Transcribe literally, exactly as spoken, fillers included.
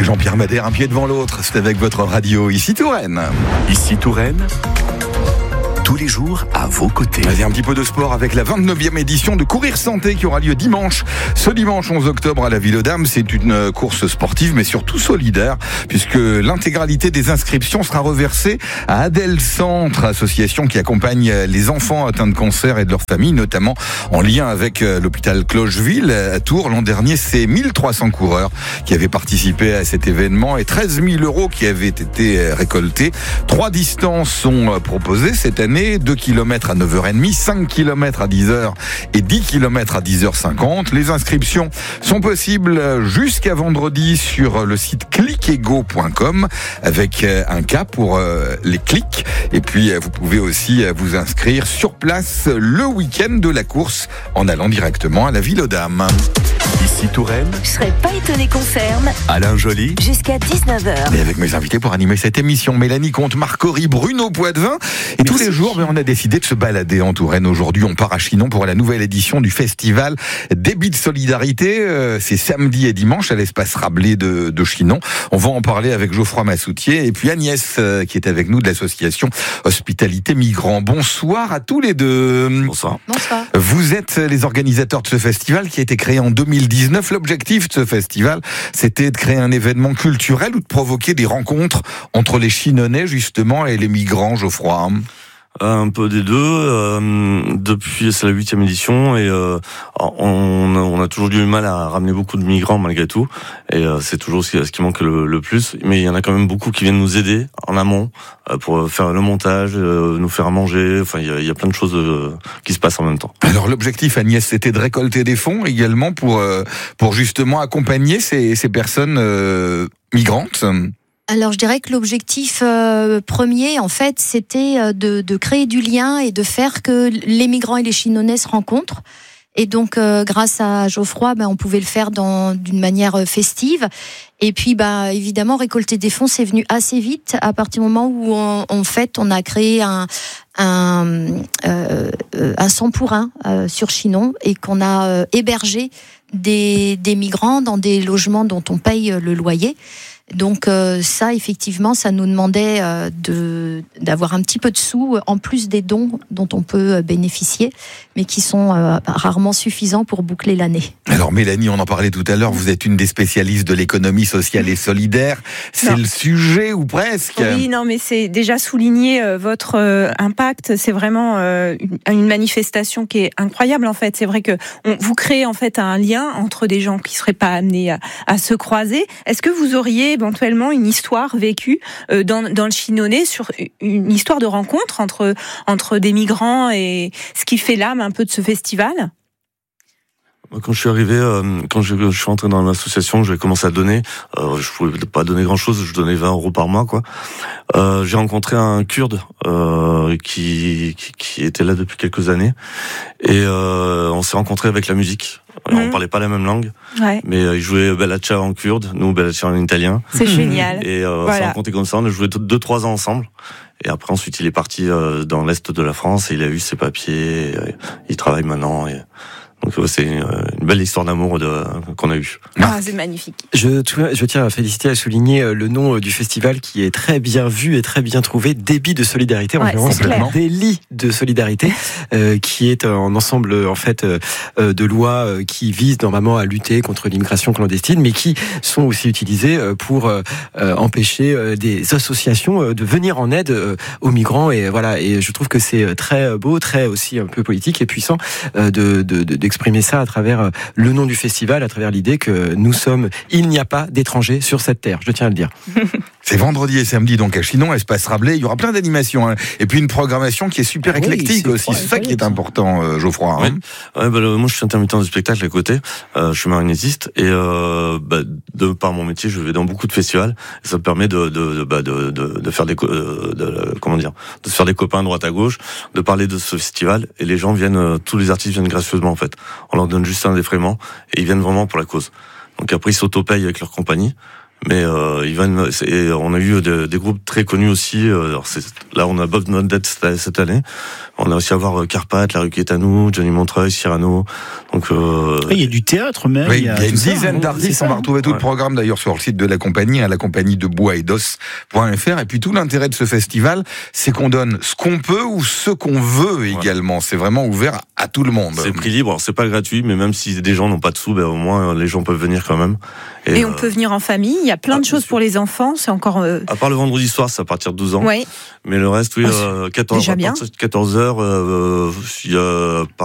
c'est Jean-Pierre Madère, un pied devant l'autre. C'est avec votre radio Ici Touraine. Ici Touraine, tous les jours à vos côtés. Vas-y, un petit peu de sport avec la vingt-neuvième édition de Courir Santé qui aura lieu dimanche. Ce dimanche onze octobre à la Ville aux Dames. C'est une course sportive mais surtout solidaire puisque l'intégralité des inscriptions sera reversée à Adèle Centre, association qui accompagne les enfants atteints de cancer et de leurs familles, notamment en lien avec l'hôpital Clocheville à Tours. L'an dernier, c'est mille trois cents coureurs qui avaient participé à cet événement et treize mille euros qui avaient été récoltés. Trois distances sont proposées cette année. deux kilomètres à neuf heures trente, cinq kilomètres à dix heures et dix kilomètres à dix heures cinquante. Les inscriptions sont possibles jusqu'à vendredi sur le site clickego point com avec un K pour les clics. Et puis, vous pouvez aussi vous inscrire sur place le week-end de la course en allant directement à la Ville aux Dames. Ici Touraine, Je serais pas étonné qu'on ferme Alain Joly. jusqu'à dix-neuf heures. Et avec mes invités pour animer cette émission, Mélanie Comte, Marc Horry, Bruno Poitvin. Et tous les jours, ben, on a décidé de se balader en Touraine. Aujourd'hui, on part à Chinon pour la nouvelle édition du festival Débit de Solidarité. Euh, c'est samedi et dimanche à l'espace Rabelais de, de Chinon. On va en parler avec Geoffroy Massoutier et puis Agnès euh, qui est avec nous de l'association Hospitalité Migrants. Bonsoir à tous les deux. Bonsoir. Bonsoir. Vous êtes les organisateurs de ce festival qui a été créé en deux mille dix-neuf. L'objectif de ce festival, c'était de créer un événement culturel ou de provoquer des rencontres entre les Chinonnais, justement, et les migrants, Geoffroy. Un peu des deux. Euh, depuis, c'est la huitième édition et euh, on, on a toujours du mal à ramener beaucoup de migrants malgré tout. Et euh, c'est toujours ce qui, ce qui manque le, le plus. Mais il y en a quand même beaucoup qui viennent nous aider en amont euh, pour faire le montage, euh, nous faire manger. Enfin, il y a, il y a plein de choses euh, qui se passent en même temps. Alors l'objectif, Agnès, c'était de récolter des fonds également pour euh, pour justement accompagner ces ces personnes euh, migrantes. Alors je dirais que l'objectif euh, premier, en fait, c'était euh, de, de créer du lien et de faire que les migrants et les Chinonnais se rencontrent. Et donc, euh, grâce à Geoffroy, ben, on pouvait le faire dans, d'une manière festive. Et puis, ben, évidemment, récolter des fonds, c'est venu assez vite à partir du moment où, on, en fait, on a créé un, un, euh, un cent pour un euh, sur Chinon et qu'on a euh, hébergé des, des migrants dans des logements dont on paye le loyer. Donc euh, ça, effectivement, ça nous demandait euh, de d'avoir un petit peu de sous en plus des dons dont on peut bénéficier, mais qui sont euh, rarement suffisants pour boucler l'année. Alors Mélanie, on en parlait tout à l'heure, vous êtes une des spécialistes de l'économie sociale et solidaire. C'est non. le sujet ou presque. Oui, non, mais c'est déjà souligner euh, votre euh, impact. C'est vraiment euh, une, une manifestation qui est incroyable en fait. C'est vrai que on, vous créez en fait un lien entre des gens qui seraient pas amenés à, à se croiser. Est-ce que vous auriez éventuellement une histoire vécue euh, dans, dans le Chinonnais sur une histoire de rencontre entre entre des migrants et ce qui fait l'âme un peu de ce festival? Quand je suis arrivé, euh, quand je, je suis entré dans l'association, j'ai commencé à donner. Euh, je pouvais pas donner grand-chose, je donnais vingt euros par mois, quoi. Euh, j'ai rencontré un Kurde euh, qui, qui qui était là depuis quelques années, et euh, on s'est rencontrés avec la musique. Alors, mmh. On parlait pas la même langue, ouais. mais euh, il jouait Bellaccia en kurde, nous Bellaccia en italien. C'est génial. Et euh, voilà. On s'est rencontrés comme ça, on a joué deux trois ans ensemble. Et après ensuite il est parti euh, dans l'est de la France et il a eu ses papiers. Et, il travaille maintenant. Et... Donc c'est une belle histoire d'amour de, qu'on a eue. Ah, c'est magnifique. Je, je tiens à féliciter, à souligner le nom du festival qui est très bien vu et très bien trouvé, Débit de Solidarité, en ouais, l'occurrence des lits de solidarité, euh, qui est un ensemble en fait euh, de lois qui visent normalement à lutter contre l'immigration clandestine, mais qui sont aussi utilisées pour euh, empêcher des associations de venir en aide aux migrants. Et voilà, et je trouve que c'est très beau, très aussi un peu politique et puissant de, de, de exprimer ça à travers le nom du festival, à travers l'idée que nous sommes, il n'y a pas d'étrangers sur cette terre, je tiens à le dire. C'est vendredi et samedi donc à Chinon, espace Rabelais, il y aura plein d'animations hein. Et puis une programmation qui est super éclectique oui, aussi, c'est ça qui est important euh, Geoffroy. Hein. Oui. Ouais, bah, moi je suis intermittent du spectacle à côté, euh, je suis marionnettiste et euh, bah, de par mon métier je vais dans beaucoup de festivals et ça me permet de de de, bah, de, de, de faire des de, de, comment dire de se faire des copains à droite à gauche, de parler de ce festival et les gens viennent, tous les artistes viennent gracieusement en fait, on leur donne juste un défraiement et ils viennent vraiment pour la cause. Donc après ils s'auto-payent avec leur compagnie. Mais euh, Ivan, et on a eu de, des groupes très connus aussi. Euh, alors c'est, là, on a Bob Nodette cette, cette année. On a aussi à voir Carpath, La Rue Quétanou, Johnny Montreuil, Cyrano. Donc, euh, il y a du théâtre même. Oui, il y a, il y a une ça, dizaine hein, d'artistes. On va retrouver tout ouais. le programme d'ailleurs sur le site de la compagnie, à la compagnie de bois et d'os point f r. Et puis tout l'intérêt de ce festival, c'est qu'on donne ce qu'on peut ou ce qu'on veut également. Ouais. C'est vraiment ouvert à tout le monde. C'est prix libre. Alors, c'est pas gratuit, mais même si des gens n'ont pas de sous, ben au moins les gens peuvent venir quand même. Et, et euh, on peut venir en famille. Il y a plein ah, de choses pour les enfants. C'est encore. Euh... À part le vendredi soir, c'est à partir de douze ans. Ouais. Mais le reste, oui, oh, euh, quatorze, déjà bien. quatorze heures, euh, il y a